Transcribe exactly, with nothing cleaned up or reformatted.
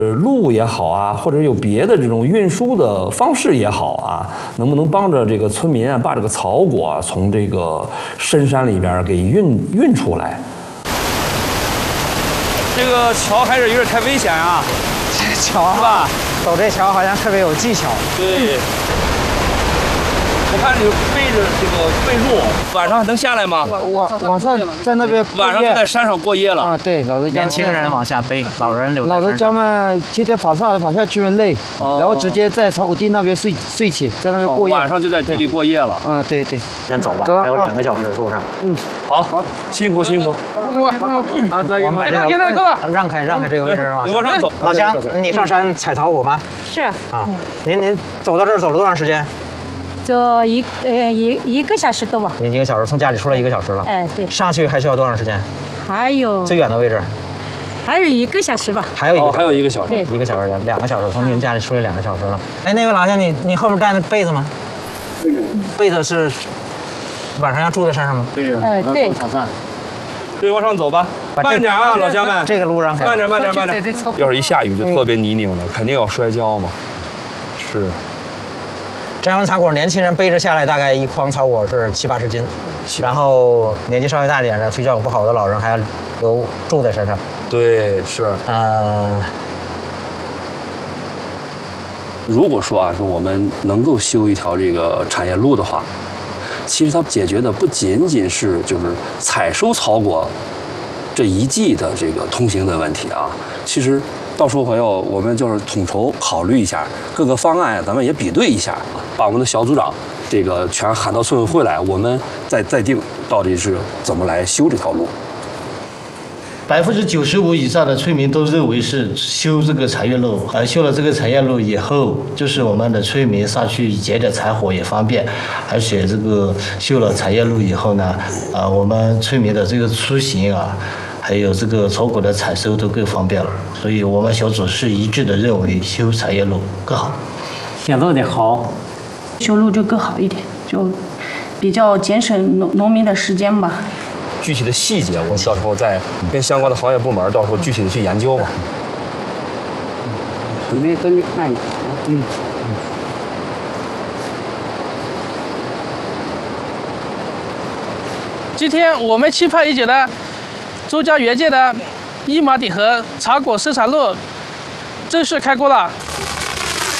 呃，路也好啊，或者有别的这种运输的方式也好啊，能不能帮着这个村民啊，把这个草果啊从这个深山里边给运运出来？ 这个桥还是有点太危险啊！ 这桥是吧？ 走这桥好像特别有技巧。 对。我看你背着这个背路，晚上能下来吗？ 我我晚上在那边晚上在山上过夜了。 啊，对，老人家年轻人往下背，老人留在老人家们今天爬上爬下去累， 哦、 然后直接在草谷地那边睡睡起，在那边过夜。 哦、晚上就在这里过夜了。 嗯，对对。 先走吧，还有两个小时的路上。 嗯， 好，好，辛苦辛苦。 啊，对，我们这个让开让开这个位置吧。 你往上走。 老乡，你上山采草果吗？ 是。 啊，您您走到这儿走了多长时间？ 走一呃一一个小时多吧。 一个小时，从家里出来一个小时了。 哎，对。 上去还需要多长时间？ 还有最远的位置。 还有一个小时吧。 还有一个、 哦，还有一个小时。 对， 一个小时，两个小时，从您家里出来两个小时了。哎，那位老乡，你你后面带那被子吗？被子是晚上要住在山上吗？ 对。 呃，对。 对，往上走吧，慢点啊，老乡们。 这个路让开。 慢点，慢点，慢点。要是一下雨就特别泥泞了，肯定要摔跤嘛。是。 摘完草果，年轻人背着下来，大概一筐草果是七八十斤，然后年纪稍微大一点的、腿脚不好的老人还要留住在山上。 对，是。 呃， 如果说啊，说我们能够修一条这个产业路的话，其实它解决的不仅仅是就是采收草果这一季的这个通行的问题啊，其实。到时候朋友，我们就是统筹考虑一下各个方案，咱们也比对一下，把我们的小组长这个全喊到村委会来，我们再再定到底是怎么来修这条路。 百分之九十五以上的村民都认为是修这个产业路，而修了这个产业路以后，就是我们的村民上去捡点柴火也方便，而且这个修了产业路以后呢，啊，我们村民的这个出行啊。还有这个草果的采收都更方便了，所以我们小组是一致的认为修产业路更好。 铁路得好，修路就更好一点，就比较节省农农民的时间吧。 具体的细节，我们到时候再跟相关的行业部门到时候具体的去研究吧。 你们跟着看一下。嗯。 今天我们期盼已久的周家园界的一马底河茶果生产路正式开工了。